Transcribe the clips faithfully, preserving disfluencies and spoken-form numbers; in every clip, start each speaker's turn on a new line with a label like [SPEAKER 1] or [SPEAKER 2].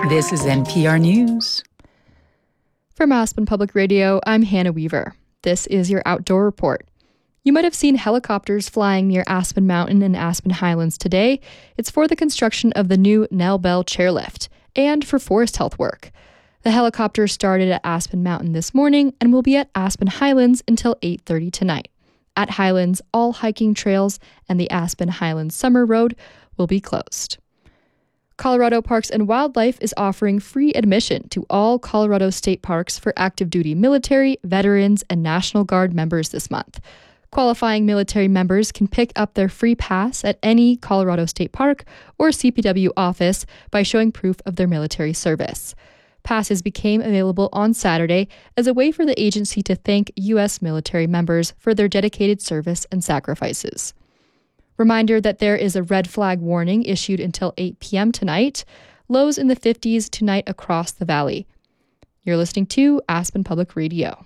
[SPEAKER 1] This is N P R News.
[SPEAKER 2] From Aspen Public Radio, I'm Hannah Weaver. This is your Outdoor Report. You might have seen helicopters flying near Aspen Mountain and Aspen Highlands today. It's for the construction of the new Nell Bell chairlift and for forest health work. The helicopter started at Aspen Mountain this morning and will be at Aspen Highlands until eight thirty tonight. At Highlands, all hiking trails and the Aspen Highlands Summer Road will be closed. Colorado Parks and Wildlife is offering free admission to all Colorado state parks for active duty military, veterans, and National Guard members this month. Qualifying military members can pick up their free pass at any Colorado state park or C P W office by showing proof of their military service. Passes became available on Saturday as a way for the agency to thank U S military members for their dedicated service and sacrifices. Reminder that there is a red flag warning issued until eight p.m. tonight. Lows in the fifties tonight across the valley. You're listening to Aspen Public Radio.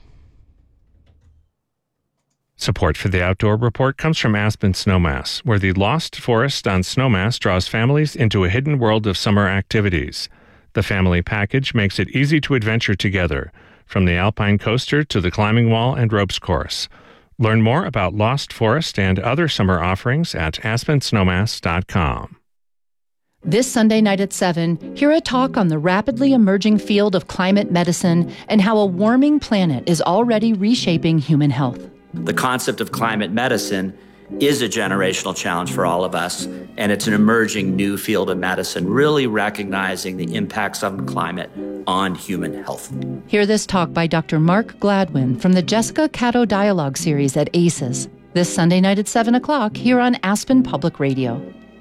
[SPEAKER 3] Support for the Outdoor Report comes from Aspen Snowmass, where the Lost Forest on Snowmass draws families into a hidden world of summer activities. The family package makes it easy to adventure together, from the alpine coaster to the climbing wall and ropes course. Learn more about Lost Forest and other summer offerings at aspen snowmass dot com.
[SPEAKER 4] This Sunday night at seven, hear a talk on the rapidly emerging field of climate medicine and how a warming planet is already reshaping human health.
[SPEAKER 5] The concept of climate medicine is a generational challenge for all of us, and it's an emerging new field of medicine, really recognizing the impacts of climate on human health.
[SPEAKER 4] Hear this talk by Doctor Mark Gladwin from the Jessica Cato Dialogue series at A C E S, this Sunday night at seven o'clock here on Aspen Public Radio.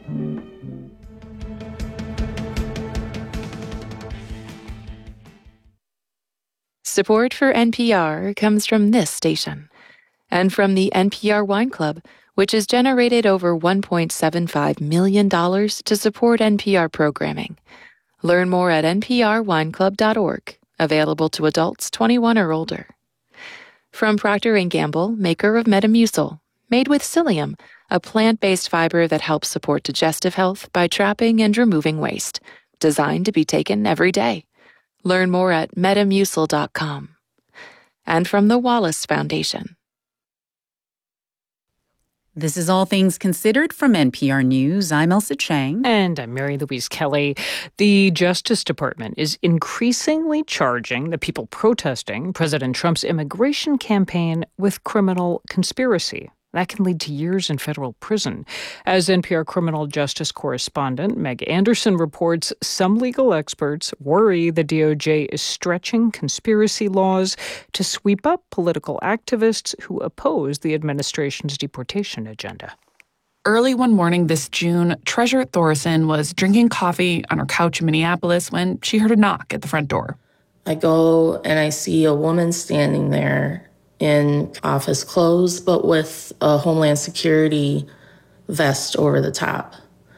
[SPEAKER 6] Support for N P R comes from this station and from the N P R Wine Club, which has generated over one point seven five million dollars to support N P R programming. Learn more at n p r wine club dot org, available to adults twenty-one or older. From Procter and Gamble, maker of Metamucil, made with psyllium, a plant-based fiber that helps support digestive health by trapping and removing waste, designed to be taken every day. Learn more at metamucil dot com. And from the Wallace Foundation.
[SPEAKER 1] This is All Things Considered from N P R News. I'm Elsa Chang.
[SPEAKER 7] And I'm Mary Louise Kelly. The Justice Department is increasingly charging the people protesting President Trump's immigration campaign with criminal conspiracy. That can lead to years in federal prison. As N P R criminal justice correspondent Meg Anderson reports, some legal experts worry the D O J is stretching conspiracy laws to sweep up political activists who oppose the administration's deportation agenda.
[SPEAKER 8] Early one morning this June, Treasurer Thoresen was drinking coffee on her couch in Minneapolis when she heard a knock at the front door.
[SPEAKER 9] I go and I see a woman standing there in office clothes, but with a Homeland Security vest over the top.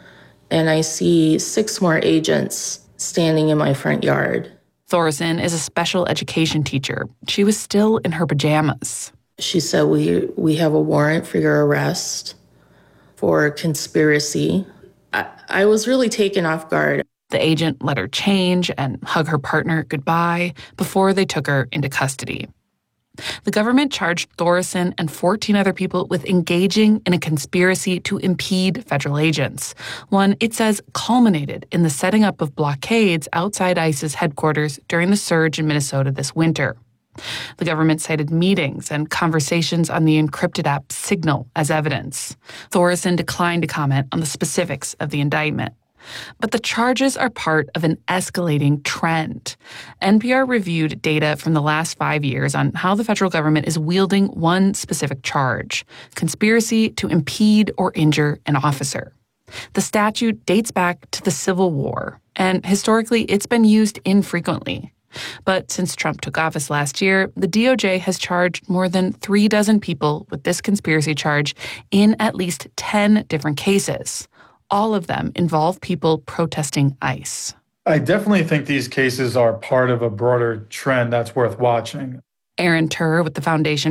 [SPEAKER 9] And I see six more agents standing in my front yard.
[SPEAKER 8] Thoresen is a special education teacher. She was still in her pajamas.
[SPEAKER 9] She said, we, we have a warrant for your arrest for conspiracy. I, I was really taken off guard.
[SPEAKER 8] The agent let her change and hug her partner goodbye before they took her into custody. The government charged Thoresen and fourteen other people with engaging in a conspiracy to impede federal agents, one it says culminated in the setting up of blockades outside ICE's headquarters during the surge in Minnesota this winter. The government cited meetings and conversations on the encrypted app Signal as evidence. Thoresen declined to comment on the specifics of the indictment. But the charges are part of an escalating trend. N P R reviewed data from the last five years on how the federal government is wielding one specific charge: conspiracy to impede or injure an officer. The statute dates back to the Civil War, and historically it's been used infrequently. But since Trump took office last year, the D O J has charged more than three dozen people with this conspiracy charge in at least ten different cases. All of them involve people protesting ICE.
[SPEAKER 10] I definitely think these cases are part of a broader trend that's worth watching.
[SPEAKER 8] Aaron Turr with the Foundation